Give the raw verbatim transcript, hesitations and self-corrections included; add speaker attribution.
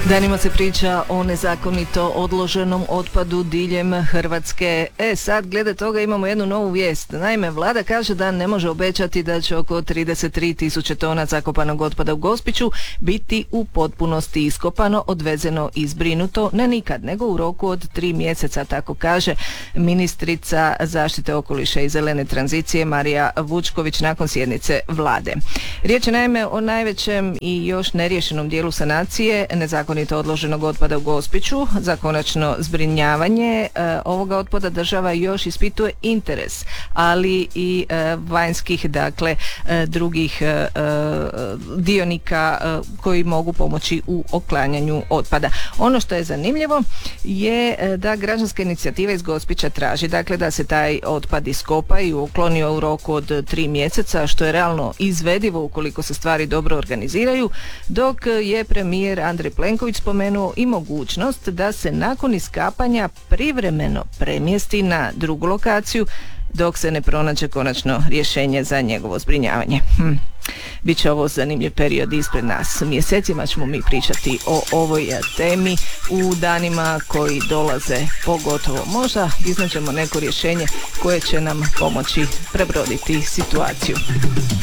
Speaker 1: Danima se priča o nezakonito odloženom otpadu diljem Hrvatske. E sad, glede toga imamo jednu novu vijest. Naime, vlada kaže da ne može obećati da će oko trideset tri tisuće tona zakopanog otpada u Gospiću biti u potpunosti iskopano, odvezeno i zbrinuto, ne nikad, nego u roku od tri mjeseca, tako kaže ministrica zaštite okoliša i zelene tranzicije Marija Vučković nakon sjednice vlade. Riječ je naime o najvećem i još neriješenom dijelu sanacije nezakonito odloženog otpada u Gospiću. Za konačno zbrinjavanje e, ovoga otpada država još ispituje interes, ali i e, vanjskih, dakle, e, drugih e, dionika e, koji mogu pomoći u otklanjanju otpada. Ono što je zanimljivo je e, da građanska inicijativa iz Gospića traži, dakle, da se taj otpad iskopa i ukloni u roku od tri mjeseca, što je realno izvedivo ukoliko se stvari dobro organiziraju, dok je premijer Andrej Plenković spomenuo i mogućnost da se nakon iskapanja privremeno premjesti na drugu lokaciju dok se ne pronađe konačno rješenje za njegovo zbrinjavanje. Hm. Biće ovo zanimljiv period ispred nas. Mjesecima ćemo mi pričati o ovoj temi u danima koji dolaze, pogotovo možda iznađemo neko rješenje koje će nam pomoći prebroditi situaciju.